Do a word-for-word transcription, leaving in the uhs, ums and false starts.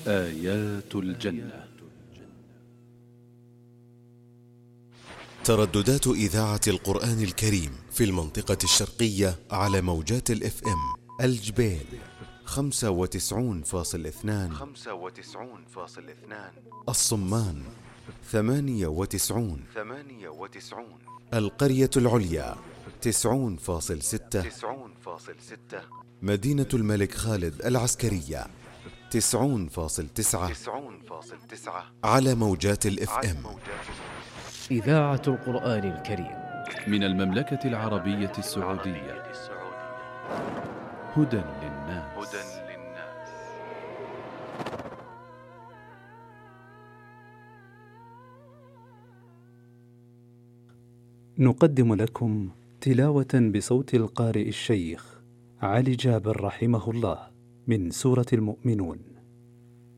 آيات الجنة. ترددات إذاعة القرآن الكريم في المنطقة الشرقية على موجات الاف ام الجبيل خمسة وتسعون فاصل اثنان، خمسة وتسعون فاصل اثنان، الصمان ثمانية وتسعون، ثمانية وتسعون، القرية العليا تسعون فاصل ستة، تسعون فاصل ستة، مدينة الملك خالد العسكرية تسعون فاصل تسعة، تسعون فاصل تسعة، على موجات الاف ام. إذاعة القرآن الكريم من المملكة العربية السعودية. هدى للناس. هدى للناس. نقدم لكم تلاوة بصوت القارئ الشيخ علي جابر رحمه الله من سورة المؤمنون.